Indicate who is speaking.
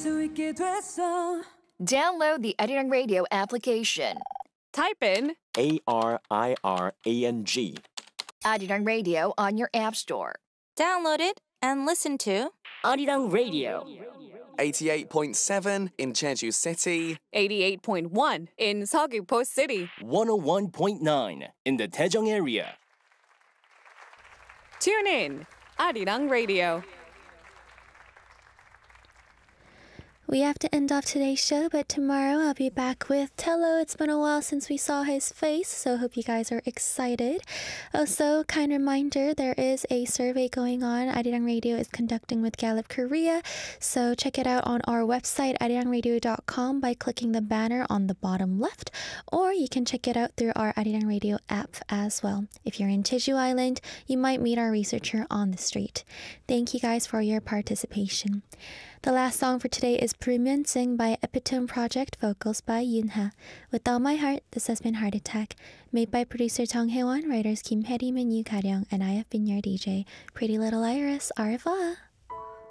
Speaker 1: 수 있게 됐어.
Speaker 2: Download the Arirang Radio application.
Speaker 3: Type in
Speaker 4: ARIRANG.
Speaker 2: Arirang Radio on your app store.
Speaker 5: Download it and listen to
Speaker 6: Arirang Radio.
Speaker 7: 88.7 in Jeju City.
Speaker 3: 88.1 in Seogwipo City.
Speaker 6: 101.9 in the Daejeong area.
Speaker 3: Tune in, Arirang Radio.
Speaker 8: We have to end off today's show, but tomorrow I'll be back with Tello. It's been a while since we saw his face, so hope you guys are excited. Also, kind reminder, there is a survey going on Arirang Radio is conducting with Gallup Korea, so check it out on our website, arirangradio.com, by clicking the banner on the bottom left, or you can check it out through our Arirang Radio app as well. If you're in Jeju Island, you might meet our researcher on the street. Thank you guys for your participation. The last song for today is 부르면 Sing by Epitome Project, vocals by Yoonha. With all my heart, this has been Heart Attack, made by producer Jung Hae-won, writers Kim Hae-rim and Yu Ka-ryung, and I have been your DJ, Pretty Little Iris. Au revoir!